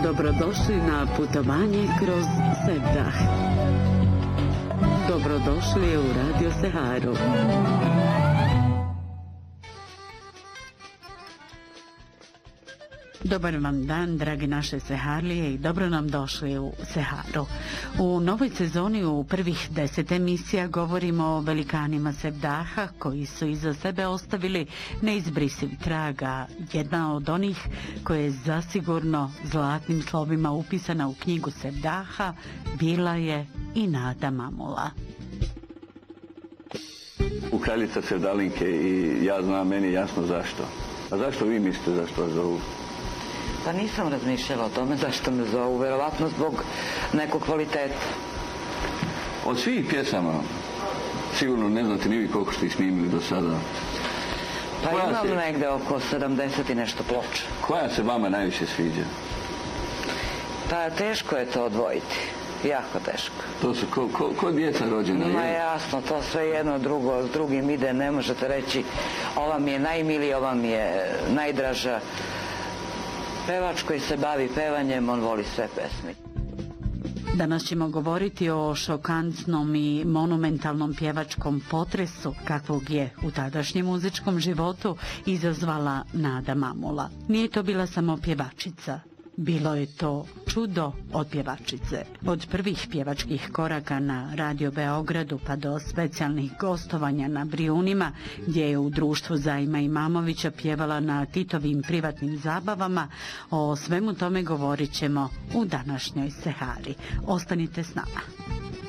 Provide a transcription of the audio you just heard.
Dobrodošli na putovanje kroz Sevdah. Dobrodošli u Radio Seharu. Dobar vam dan, dragi naše Seharlije, i dobro nam došli u Seharu. U novoj sezoni u prvih 10 emisija govorimo o velikanima Sevdaha koji su iza sebe ostavili neizbrisiv traga. Jedna od onih koja je zasigurno zlatnim slovima upisana u knjigu Sevdaha bila je i Nada Mamula. U kraljica Sevdalinke i ja znam, meni jasno zašto. A zašto vi mislite zašto vas zovu? Pa nisam razmišljala o tome zašto me zovu, verovatno zbog nekog kvaliteta. Od svih pjesama, sigurno ne znate ni vi koliko ste ih snimili do sada. Pa imam negde oko 70 i nešto ploča. Koja se vama najviše sviđa? Pa teško je to odvojiti, jako teško. To su ko djeca rođena? Ma jasno, to sve jedno drugo, s drugim ide, ne možete reći ova mi je najmilija, ova mi je najdraža. Pevač koji se bavi pevanjem, on voli sve pesme. Danas ćemo govoriti o šokantnom i monumentalnom pjevačkom potresu kakvog je u tadašnjem muzičkom životu izazvala Nada Mamula. Nije to bila samo pjevačica. Bilo je to čudo od pjevačice. Od prvih pjevačkih koraka na Radio Beogradu pa do specijalnih gostovanja na Brijunima, gdje je u društvu Zajma Imamovića pjevala na Titovim privatnim zabavama, o svemu tome govorit ćemo u današnjoj Sehari. Ostanite s nama.